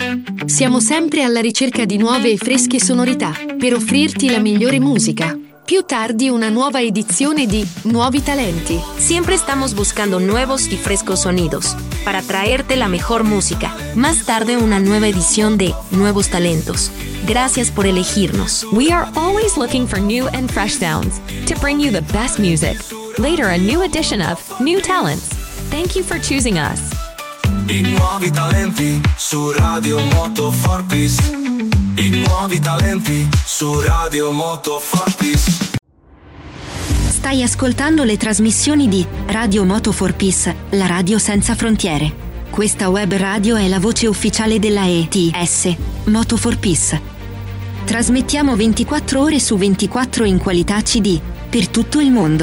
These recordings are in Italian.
Siamo sempre alla ricerca di nuove e fresche sonorità per offrirti la migliore musica. Più tardi una nueva edición de Nuevi Talenti. Siempre estamos buscando nuevos y frescos sonidos para traerte la mejor música. Más tarde una nueva edición de Nuevos Talentos. Gracias por elegirnos. We are always looking for new and fresh sounds to bring you the best music. Later a new edition of New Talents. Thank you for choosing us. I nuovi talenti su Radio Moto Fortis. I nuovi talenti su Radio Moto Fortis. Stai ascoltando le trasmissioni di Radio Moto for Peace, la radio senza frontiere. Questa web radio è la voce ufficiale della ETS, Moto for Peace. Trasmettiamo 24 ore su 24 in qualità CD, per tutto il mondo.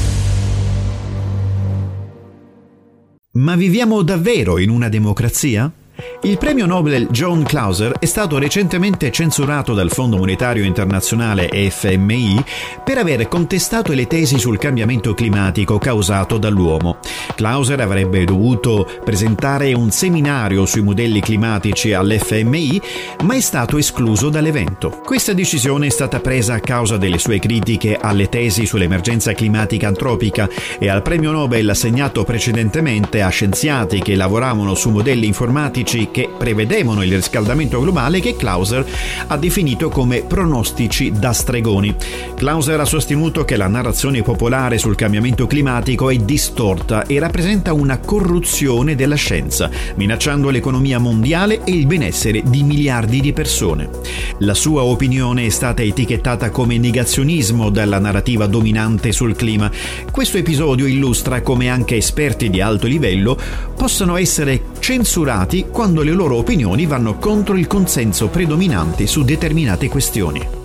Ma viviamo davvero in una democrazia? Il premio Nobel John Clauser è stato recentemente censurato dal Fondo Monetario Internazionale FMI per aver contestato le tesi sul cambiamento climatico causato dall'uomo. Clauser avrebbe dovuto presentare un seminario sui modelli climatici all'FMI, ma è stato escluso dall'evento. Questa decisione è stata presa a causa delle sue critiche alle tesi sull'emergenza climatica antropica e al premio Nobel assegnato precedentemente a scienziati che lavoravano su modelli informatici che prevedevano il riscaldamento globale, che Clauser ha definito come pronostici da stregoni. Clauser ha sostenuto che la narrazione popolare sul cambiamento climatico è distorta e rappresenta una corruzione della scienza, minacciando l'economia mondiale e il benessere di miliardi di persone. La sua opinione è stata etichettata come negazionismo dalla narrativa dominante sul clima. Questo episodio illustra come anche esperti di alto livello possano essere censurati quando le loro opinioni vanno contro il consenso predominante su determinate questioni.